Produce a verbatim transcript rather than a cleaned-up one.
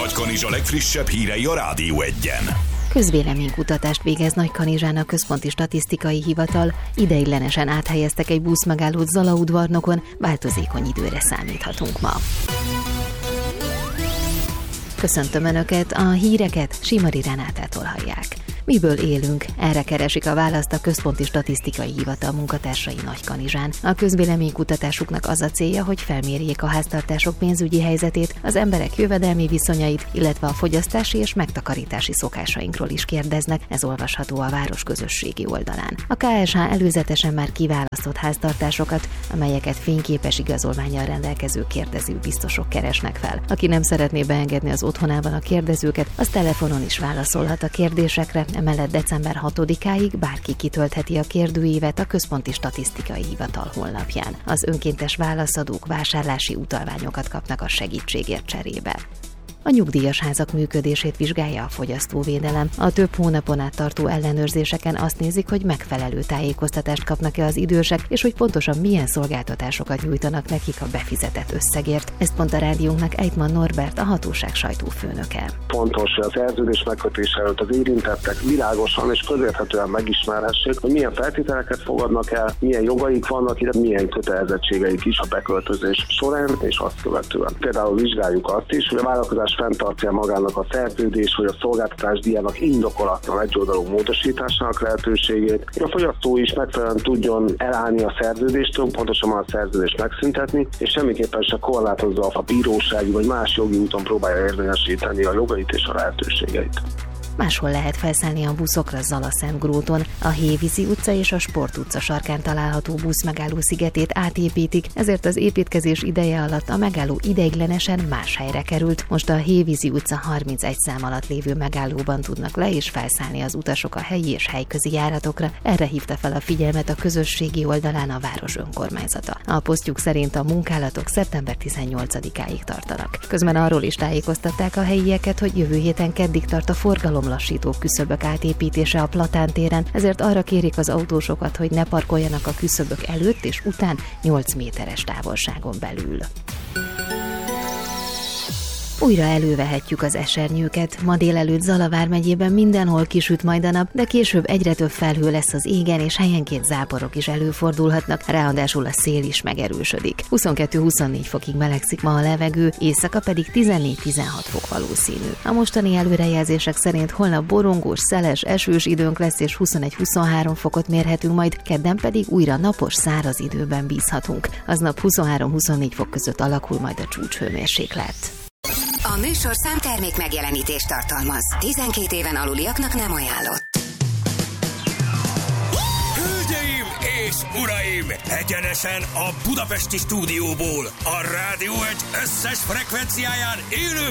Nagykanizsa legfrissebb hírei a Rádió Egyen. Közvéleménykutatást végez Nagykanizsán a Központi Statisztikai Hivatal. Ideiglenesen áthelyeztek egy buszmegállót Zalaudvarnokon, változékony időre számíthatunk ma. Köszöntöm Önöket, a híreket Simari Renátától hallják. Miből élünk? Erre keresik a választ a Központi Statisztikai Hivatal munkatársai Nagykanizsán. A közvéleménykutatásuknak az a célja, hogy felmérjék a háztartások pénzügyi helyzetét, az emberek jövedelmi viszonyait, illetve a fogyasztási és megtakarítási szokásainkról is kérdeznek, ez olvasható a város közösségi oldalán. A ká es há előzetesen már kiválasztott háztartásokat, amelyeket fényképes igazolvánnyal rendelkező kérdező biztosok keresnek fel. Aki nem szeretné beengedni az otthonában a kérdezőket, az telefonon is válaszolhat a kérdésekre. Emellett december hatodikáig bárki kitöltheti a kérdőívet a Központi Statisztikai Hivatal honlapján. Az önkéntes válaszadók vásárlási utalványokat kapnak a segítségért cserébe. A nyugdíjas házak működését vizsgálja a fogyasztóvédelem. A több hónapon át tartó ellenőrzéseken azt nézik, hogy megfelelő tájékoztatást kapnak-e az idősek, és hogy pontosan milyen szolgáltatásokat nyújtanak nekik a befizetett összegért. Ezt mondta rádiónknak Eitman Norbert, a hatóság sajtófőnöke. Fontos, hogy a szerződés megkötése előtt az érintettek világosan és közérthetően megismerhessék, hogy milyen feltételeket fogadnak el, milyen jogaik vannak, illetve milyen kötelezettségeik is a beköltözés során és azt követően. Például vizsgáljuk azt is, hogy a vállalkozás fenntartja magának a szerződés, vagy a szolgáltatás díjának indokolatlan egyoldalú módosításának lehetőségét. A fogyasztó is megfelelően tudjon elállni a szerződéstől, pontosan a szerződést megszüntetni, és semmiképpen se korlátozza a bírósági vagy más jogi úton próbálja érvényesíteni a jogait és a lehetőségeit. Máshol lehet felszállni a buszokra Zala-Szentgróton. A Hévízi utca és a Sport utca sarkán található buszmegálló szigetét átépítik, ezért az építkezés ideje alatt a megálló ideiglenesen más helyre került. Most a Hévízi utca harmincegy szám alatt lévő megállóban tudnak le és felszállni az utasok a helyi és helyközi járatokra. Erre hívta fel a figyelmet a közösségi oldalán a város önkormányzata. A posztjuk szerint a munkálatok szeptember tizennyolcadikáig tartanak. Közben arról is tájékoztatták a helyieket, hogy jövő héten keddig tart a forgalom lassító küszöbök átépítése a Platán téren, ezért arra kérik az autósokat, hogy ne parkoljanak a küszöbök előtt és után nyolc méteres távolságon belül. Újra elővehetjük az esernyőket. Ma délelőtt Zala vármegyében mindenhol kisüt majd a nap, de később egyre több felhő lesz az égen, és helyenként záporok is előfordulhatnak, ráadásul a szél is megerősödik. huszonkettő-huszonnégy fokig melegszik ma a levegő, éjszaka pedig tizennégy-tizenhat fok valószínű. A mostani előrejelzések szerint holnap borongós, szeles, esős időnk lesz, és huszonegy-huszonhárom fokot mérhetünk, majd kedden pedig újra napos, száraz időben bízhatunk. Aznap huszonhárom-huszonnégy fok között alakul majd a csúcshőmérséklet. A műsorszám termék megjelenítést tartalmaz. tizenkét éven aluliaknak nem ajánlott. Hölgyeim és uraim! Egyenesen a budapesti stúdióból, a Rádió Egy összes frekvenciáján élő